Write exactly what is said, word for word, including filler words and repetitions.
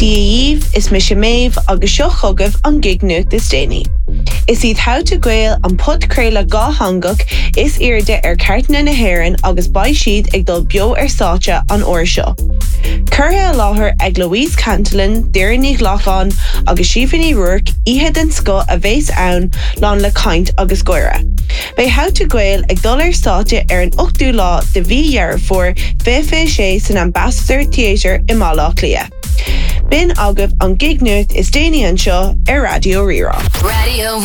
Díomh is mis méh agus seo chugah an gig nucht is déine. Is iad how to gael an podcréile gá hangach is irde ar cartna na hairan agus bai siad ag dul bio ar sáte an oir seo. Curtha a láthair ag Louise Cantillon, Deireadh Lachlan agus Siobhan Rourke ihe den sco a bhés ann lán le caint agus goire. Bei how to gael ag dul ar sáte ar an ochtú lá de bhí dhearr for fé fé sé san Ambassador Theatre i Málaach Lia. Bin agah an gig nucht is déine an seo ar Radio Rirá. Radio